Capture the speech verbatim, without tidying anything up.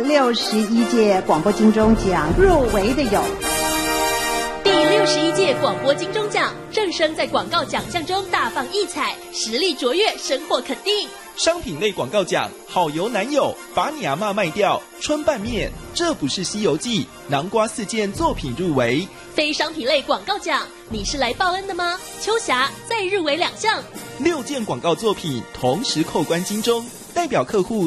六十一届广播金钟奖入围的有第六十一届广播金钟奖，正声在广告奖项中大放异彩，实力卓越，深获肯定。 商品类广告奖，好油男友，把你阿嬷卖掉，春拌面，这不是西游记，南瓜四件作品入围。 非商品类广告奖，你是来报恩的吗？秋霞再入围两项， 六件广告作品同时扣关金钟，代表客户